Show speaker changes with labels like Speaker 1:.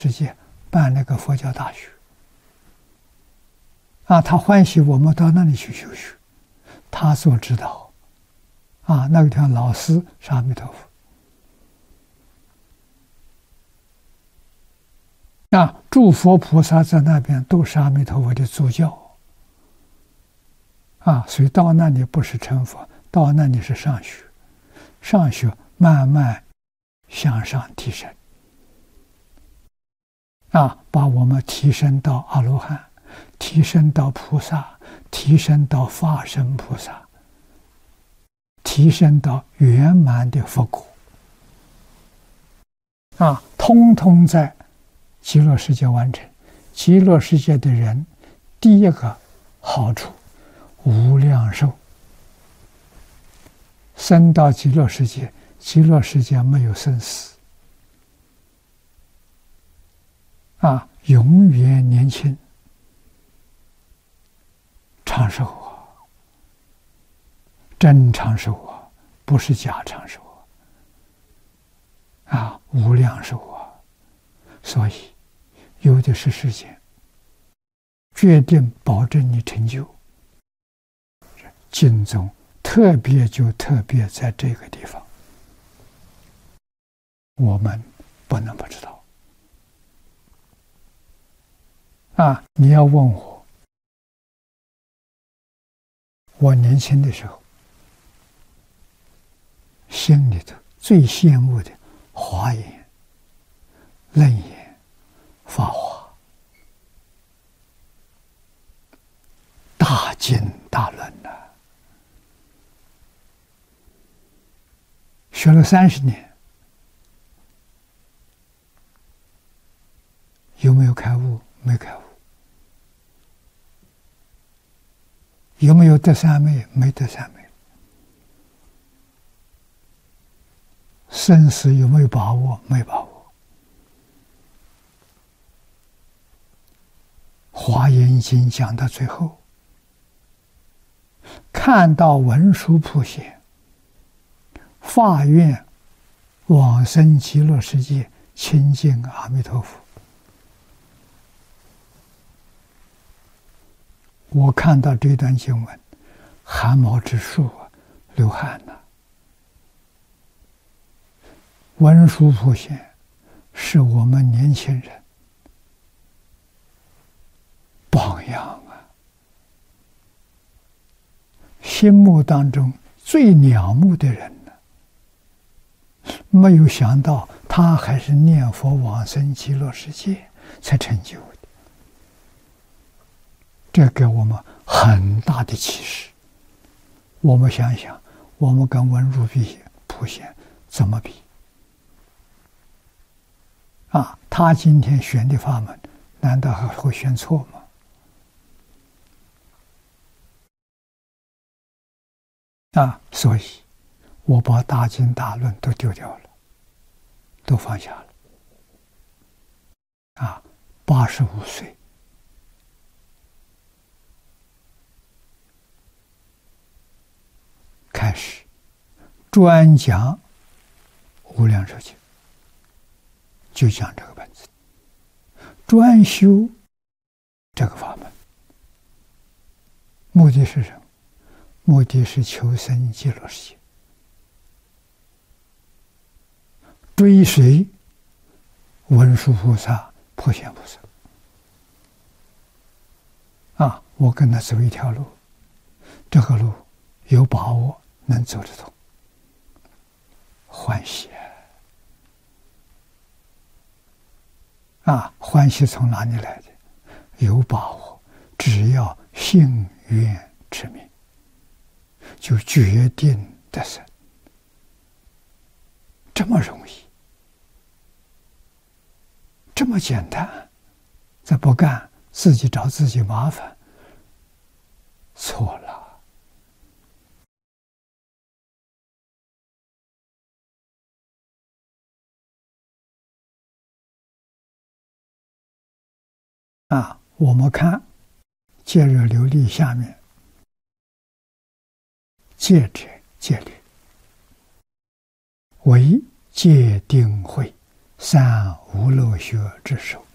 Speaker 1: 世界办那个佛教大学他欢喜我们到那里去修学，他所指导那个地方老师是阿弥陀佛诸佛菩萨在那边都是阿弥陀佛的助教所以到那里不是成佛，到那里是上学，上学慢慢向上提升把我们提升到阿罗汉，提升到菩萨，提升到法身菩萨，提升到圆满的佛果通通在极乐世界完成。极乐世界的人第一个好处无量寿，生到极乐世界，极乐世界没有生死永远年轻长寿真长寿不是假长寿无量寿所以有的是时间，决定保证你成就。经中特别在这个地方，我们不能不知道你要问我年轻的时候心里头最羡慕的华严、楞严、法华、大经大论学了30年，有没有开悟？没开悟。有没有得三昧？没得三昧。生死有没有把握？没把握。华严经讲到最后，看到文殊普贤发愿往生极乐世界，亲近阿弥陀佛。我看到这段经文，汗毛直竖流汗文殊普贤是我们年轻人榜样心目当中最仰慕的人没有想到他还是念佛往生极乐世界才成就的，这给我们很大的启示。我们想想，我们跟文殊普贤怎么比他今天选的法门难道还会选错吗？所以我把大经大论都丢掉了，都放下了85岁开始专讲无量寿经，就讲这个本子，专修这个法门。目的是什么？目的是求生极乐世界，追随文殊菩萨、普贤菩萨我跟他走一条路，这个路有把握能走得通，欢喜欢喜从哪里来的？有把握，只要信愿持名，就决定得生，这么容易，这么简单，再不干，自己找自己麻烦，错了。我们看戒热流利下面，戒者戒律，为戒定慧三无漏学之首。